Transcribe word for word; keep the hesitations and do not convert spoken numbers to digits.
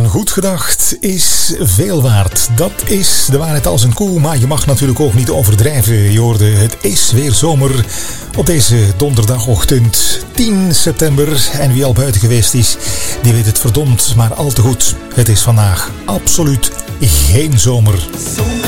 goed gedacht is veel waard. Dat is de waarheid als een koe, maar je mag natuurlijk ook niet overdrijven. Je hoorde, het is weer zomer op deze donderdagochtend tien september. En wie al buiten geweest is, die weet het verdomd maar al te goed. Het is vandaag absoluut geen zomer.